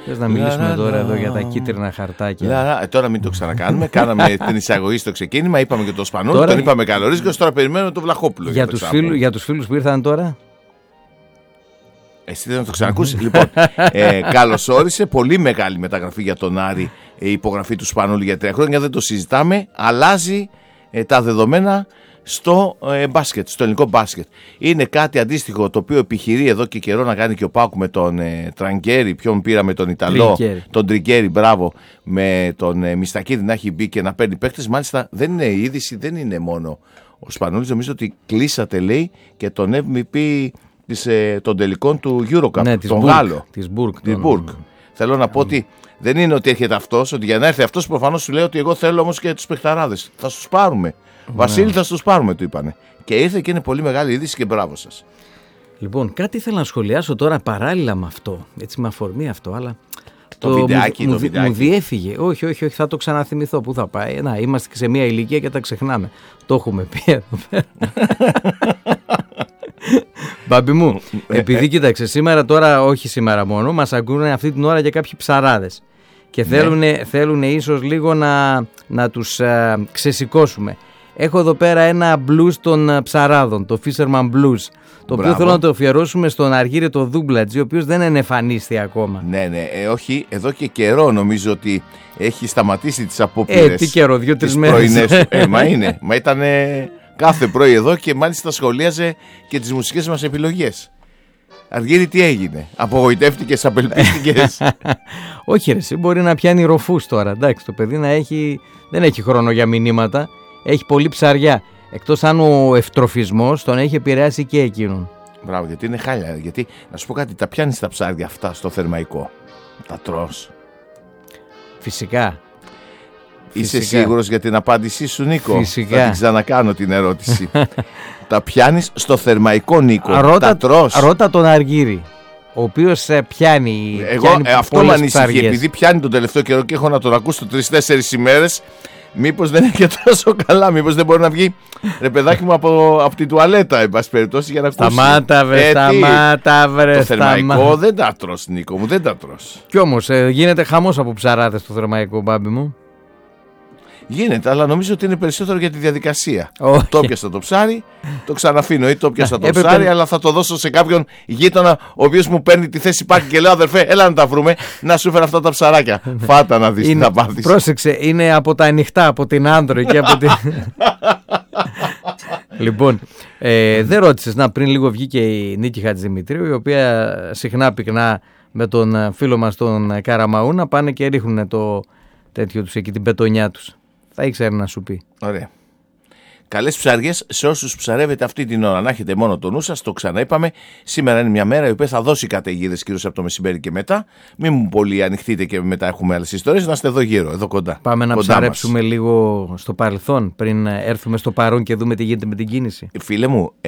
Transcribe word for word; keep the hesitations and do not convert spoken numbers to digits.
Θες να μιλήσουμε τώρα εδώ για τα κίτρινα χαρτάκια? Ε, τώρα μην το ξανακάνουμε. Κάναμε την εισαγωγή στο ξεκίνημα, είπαμε και το Σπανούλη, τον είπαμε καλορίσκος, τώρα περιμένουμε το Βλαχόπουλο. Για, τους φίλου, για τους φίλους που ήρθαν τώρα. Εσύ δεν το ξανακούσει. Λοιπόν, ε, καλώς όρισε. Πολύ μεγάλη μεταγραφή για τον Άρη, η υπογραφή του Σπανούλη για τρία χρόνια. Δεν το συζητάμε. Αλλάζει ε, τα δεδομένα στο ε, μπάσκετ, στο ελληνικό μπάσκετ. Είναι κάτι αντίστοιχο το οποίο επιχειρεί εδώ και καιρό να κάνει και ο Πάκου με τον ε, Τραγκέρι. Ποιον πήραμε, τον Ιταλό, Τρικέρι. τον Τρικέρι, μπράβο, με τον ε, Μιστακίδη να έχει μπει και να παίρνει παίκτες. Μάλιστα δεν είναι η είδηση, δεν είναι μόνο ο Σπανούλης. Νομίζω ότι κλείσατε, λέει, και τον εμ βι πι της, ε, των τελικών του Eurocup, ναι, τον Γάλλο. Της Μπουργκ. Τον... Θέλω να πω ότι δεν είναι ότι έρχεται αυτός, ότι για να έρθει αυτός προφανώς σου λέει ότι εγώ θέλω όμως και τους παιχταράδες. Θα τους πάρουμε. Ναι. Βασίλη, θα τους πάρουμε, του είπανε. Και ήρθε και είναι πολύ μεγάλη είδηση και μπράβο σας. Λοιπόν, κάτι ήθελα να σχολιάσω τώρα παράλληλα με αυτό. Έτσι με αφορμή αυτό, αλλά. Το, το βιντεάκι, μου, το βιντεάκι. Μου διέφυγε. Όχι, όχι, όχι, θα το ξαναθυμηθώ. Πού θα πάει? Να, είμαστε σε μια ηλικία και τα ξεχνάμε. Το έχουμε πει εδώ πέρα. Μπάμπη μου, επειδή κοίταξε, σήμερα τώρα, όχι σήμερα μόνο, μας ακούνε αυτή την ώρα και κάποιοι ψαράδες. Και θέλουν, ναι. θέλουν ίσως λίγο να, να τους α, ξεσηκώσουμε. Έχω εδώ πέρα ένα blues των ψαράδων, το Fisherman Blues. Το Μπράβο. οποίο θέλω να το αφιερώσουμε στον Αργύρι το Δούμπλατζη, ο οποίος δεν ενεφανίστη ακόμα. Ναι, ναι, ε, όχι, εδώ και καιρό νομίζω ότι έχει σταματήσει τις απόπειρες. Ε, τι καιρό, δύο-τρεις μέρες. ε, μα είναι, μα ήταν κάθε πρωί εδώ και μάλιστα σχολίαζε και τις μουσικές μας επιλογές. Αργύρι, τι έγινε, απογοητεύτηκες, απελπίστηκες? Όχι ρε, εσύ μπορεί να πιάνει ροφούς τώρα, εντάξει, το παιδί να έχει, δεν έχει χρόνο για μηνύματα, έχει πολύ ψαριά. Εκτός αν ο ευτροφισμός τον έχει επηρεάσει και εκείνον. Μπράβο, γιατί είναι χάλια. Γιατί, να σου πω κάτι, τα πιάνεις τα ψάρια αυτά στο θερμαϊκό? Τα τρως? Φυσικά. Είσαι Φυσικά. σίγουρος για την απάντησή σου, Νίκο? Φυσικά. Θα την ξανακάνω την ερώτηση. Τα πιάνεις στο θερμαϊκό, Νίκο? Ρώτα, τα τρως? Ρώτα τον Αργύρι, ο οποίος πιάνει. Εγώ πιάνει ε, αυτό με ανησυχεί, επειδή πιάνει τον τελευταίο καιρό και έχω να τον ακούσω τρεις-τέσσερις ημέρες. Μήπως δεν είναι και τόσο καλά, μήπως δεν μπορεί να βγει, ρε παιδάκι μου, από, από την τουαλέτα, εν πάση περιπτώσει, για να ακούσει. Σταμάτα βρε, ε, σταμάτα βρε. Το θερμαϊκό δεν τα τρως, Νίκο μου, δεν τα τρως. Κι όμως ε, γίνεται χαμός από ψαράδες το θερμαϊκό, Μπάμπη μου. Γίνεται, αλλά νομίζω ότι είναι περισσότερο για τη διαδικασία. Όχι. Το πιάσα το ψάρι, το ξαναφήνω, ή το πιάσα το έπρεπε... ψάρι, αλλά θα το δώσω σε κάποιον γείτονα, ο οποίος μου παίρνει τη θέση πάρκι και λέω, αδερφέ, έλα να τα βρούμε, να σου φέρω αυτά τα ψαράκια. Φάτα να δεις τι θα πάθεις. Πρόσεξε, είναι από τα ανοιχτά, από την Άντρο και από την... Λοιπόν, ε, δεν ρώτησες, να, πριν λίγο βγήκε η Νίκη Χατζημητρίου, η οποία συχνά πυκνά με τον φίλο μας τον Καραμαού να πάνε και ρίχνουν το τέτοιο τους εκεί, την πετονιά τους. Θα ήξερε να σου πει. Ωραία. Καλές ψαριές σε όσους ψαρεύετε αυτή την ώρα. Να έχετε μόνο το νου σας, το ξαναείπαμε. Σήμερα είναι μια μέρα η οποία θα δώσει καταιγίδες κυρίως από το μεσημέρι και μετά. Μην μου πολύ ανοιχτείτε και μετά έχουμε άλλες ιστορίες. Να είστε εδώ γύρω, εδώ κοντά. Πάμε να κοντά ψαρέψουμε μας. λίγο στο παρελθόν πριν έρθουμε στο παρόν και δούμε τι γίνεται με την κίνηση. Φίλε μου,